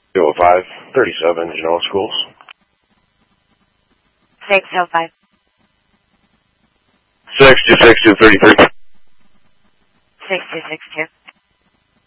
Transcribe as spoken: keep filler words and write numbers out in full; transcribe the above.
two oh five, thirty-seven, Genoa Schools. six oh five. six two six two thirty-three. six two six two.